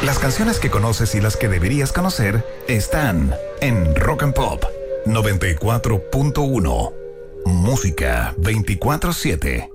Las canciones que conoces y las que deberías conocer están en Rock and Pop 94.1. Música 24/7.